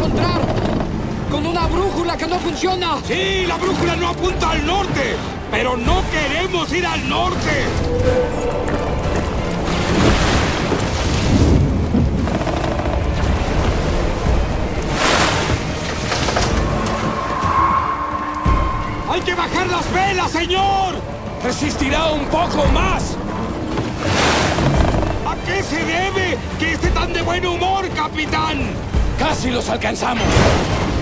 encontrar con una brújula que no funciona. Sí, la brújula no apunta al norte, pero no queremos ir al norte. ¡Hay que bajar las velas, señor! ¡Resistirá un poco más! ¿A qué se debe que esté tan de buen humor, capitán? ¡Casi los alcanzamos!